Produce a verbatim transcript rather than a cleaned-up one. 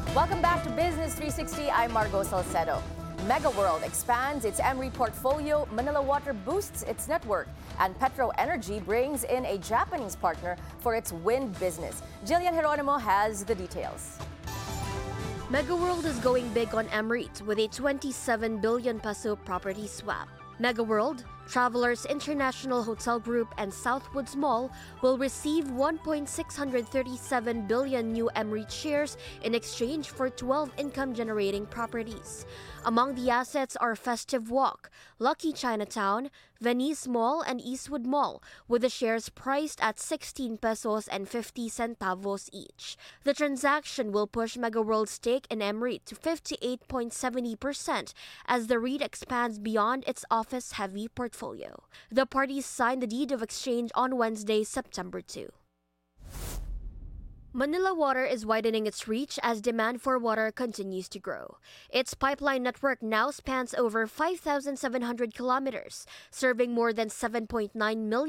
Welcome back to Business three sixty. I'm Margo Salcedo. MegaWorld expands its Emery portfolio, Manila Water boosts its network, and Petro Energy brings in a Japanese partner for its wind business. Jillian Geronimo has the details. MegaWorld is going big on Emirates with a twenty-seven billion peso property swap. MegaWorld, Travelers International Hotel Group, and Southwoods Mall will receive one point six three seven billion new Emirates shares in exchange for twelve income-generating properties. Among the assets are Festive Walk, Lucky Chinatown, Venice Mall, and Eastwood Mall, with the shares priced at sixteen pesos and fifty centavos each. The transaction will push MegaWorld's stake in Emirates to fifty-eight point seven zero percent as the REIT expands beyond its office-heavy portfolio. The parties signed the deed of exchange on Wednesday, September second. Manila Water is widening its reach as demand for water continues to grow. Its pipeline network now spans over five thousand seven hundred kilometers, serving more than seven point nine million